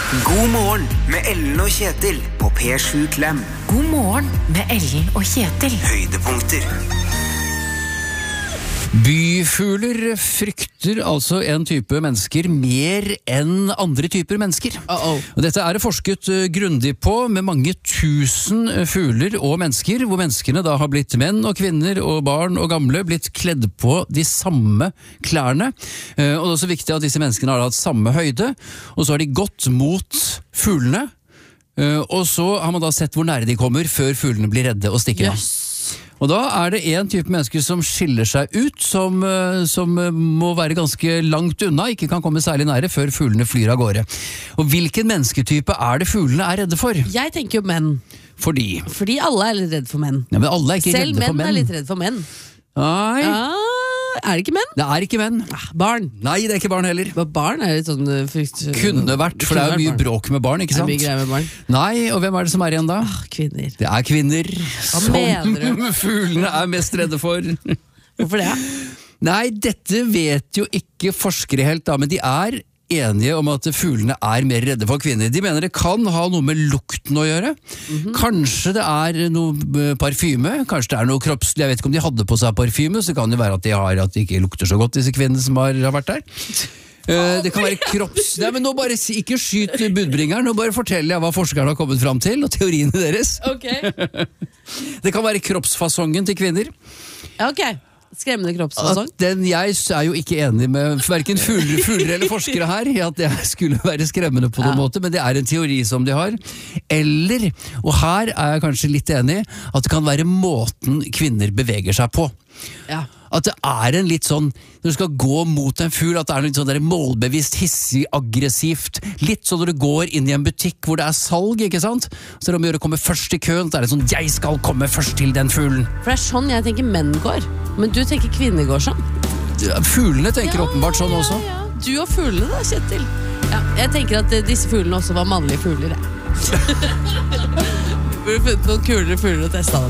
God morgen med Ellen og Kjetil på P7 Klem. God morgen med Ellen og Kjetil. Høydepunkter. Byfugler frykter altså en type mennesker mer enn andre typer mennesker. Og dette er det forsket grundig på med mange tusen fugler og mennesker, hvor menneskene da har blitt menn og kvinner og barn og gamle, blitt kledd på de samme klærne. Og det er også viktig at disse menneskene har hatt samme høyde, og så har de gått mot fuglene, og så har man da sett hvor nære de kommer før fuglene blir redde og stikker av. Og da er det en type mennesker som skiller seg ut, som må være ganske langt unna, ikke kan komme særlig nære før fuglene flyr av gårde. Og hvilken mennesketype er det fuglene er redde for? Jeg tenker jo menn. Fordi alle er litt redde for menn. Ja, men alle er ikke redde for menn. Selv menn er litt redde for menn. Nei. Er det ikke menn? Det er ikke menn. Barn. Nei, det er ikke barn heller. Barn er litt sånn frykt... Kunne vært, for det er jo mye bråk med barn, ikke sant? Det er mye greier med barn. Nei, og hvem er det som er igjen da? Kvinner. Det er kvinner mener som fuglene er mest redde for. Hvorfor det? Nei, dette vet jo ikke forskere helt da, men de er enige om at fuglene er mer redde for kvinner. De mener det kan ha noe med lukten å gjøre. Kanskje det er noe parfyme, kanskje det er noe kroppslig. Jeg vet ikke om de hadde på seg parfyme, så kan det være at de ikke lukter så godt, disse kvinnene som har vært der. Det kan være kropps... Nei, men nå bare ikke skyt budbringeren, nå bare forteller jeg hva forskerne har kommet fram til, og teoriene deres. Det kan være kroppsfasongen til kvinner. Skremmende kroppsfasong. Jeg er jo ikke enig med hverken fugler eller forskere her i at det skulle være skremmende på noen måte, men det er en teori som de har. Eller, og her er jeg kanskje litt enig, at det kan være måten kvinner beveger seg på. At det er en litt sånn, når du skal gå mot en fugl, at det er litt sånn der målbevisst, hissig, aggressivt, litt sånn når du går inn i en butikk hvor det er salg, ikke sant? Så det er om å gjøre å komme først i køen, så er det sånn, jeg skal komme først til den fuglen. For det er sånn jeg tenker menn går, men du tenker kvinner går sånn. Fuglene tenker åpenbart sånn også. Du og fuglene da, Kjetil. Jeg tenker at disse fuglene også var mannlige fugler. Burde funnet noen kulere fugler å teste av.